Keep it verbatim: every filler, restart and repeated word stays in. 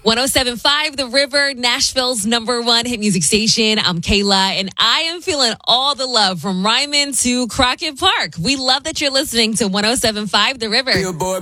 ten seventy-five The River, Nashville's number one hit music station. I'm Kayla, and I am feeling all the love from Ryman to Crockett Park. We love that you're listening to ten seventy-five The River.